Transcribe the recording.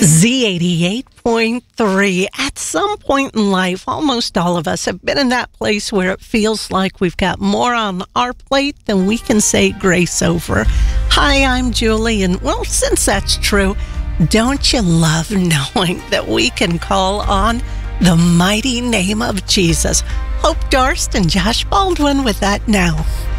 Z88.3. At some point in life, almost all of us have been in that place where it feels like we've got more on our plate than we can say grace over. Hi, I'm Julie, and well, since that's true, don't you love knowing that we can call on the mighty name of Jesus? Hope Darst and Josh Baldwin with that now.